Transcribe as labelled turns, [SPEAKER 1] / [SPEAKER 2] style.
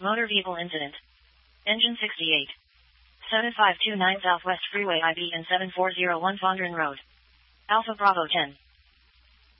[SPEAKER 1] Motor vehicle incident. Engine 68. 7529 Southwest Freeway IBN 7401 Fondren Road. Alpha Bravo 10.